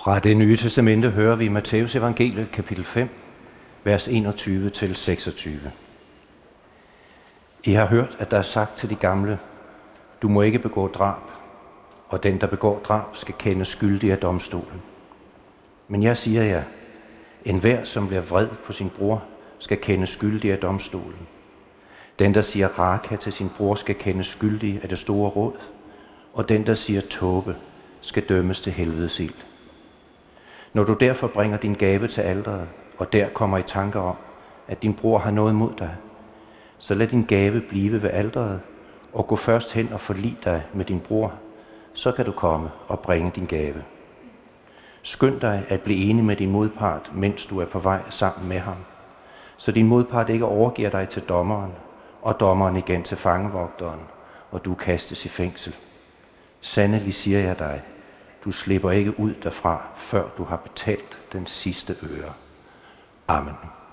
Fra det nye testamente hører vi i Matteus evangeliet kapitel 5, vers 21-26. I har hørt, at der er sagt til de gamle, du må ikke begå drab, og den, der begår drab, skal kendes skyldig af domstolen. Men jeg siger jer, enhver, som bliver vred på sin bror, skal kendes skyldig af domstolen. Den, der siger raka til sin bror, skal kendes skyldig af det store råd, og den, der siger tåbe, skal dømmes til helvedes ild. Når du derfor bringer din gave til alteret, og der kommer i tanker om, at din bror har noget mod dig, så lad din gave blive ved alteret, og gå først hen og forlig dig med din bror, så kan du komme og bringe din gave. Skynd dig at blive enig med din modpart, mens du er på vej sammen med ham, så din modpart ikke overgiver dig til dommeren, og dommeren igen til fangevogteren, og du kastes i fængsel. Sandelig siger jeg dig, du slipper ikke ud derfra, før du har betalt den sidste øre. Amen.